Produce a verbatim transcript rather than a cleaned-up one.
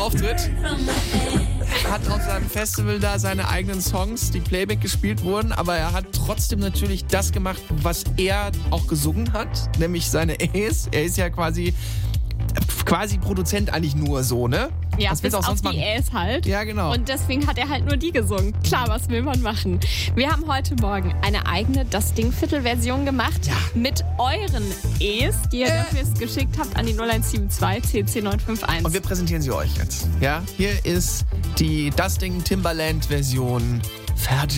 Auftritt. Hat auf seinem Festival da seine eigenen Songs, die Playback gespielt wurden, aber er hat trotzdem natürlich das gemacht, was er auch gesungen hat, nämlich seine A's. Er ist ja quasi quasi Produzent eigentlich nur so, ne? Ja, was bis willst du auch auf sonst die machen? Äs halt. Ja, genau. Und deswegen hat er halt nur die gesungen. Klar, was will man machen? Wir haben heute Morgen eine eigene Das Ding-Viertel-Version gemacht Ja. mit euren Äs, die ihr dafür geschickt habt an die null eins sieben zwei C C neun fünf eins. Und wir präsentieren sie euch jetzt. Ja, hier ist die Das Ding Timbaland-Version fertig.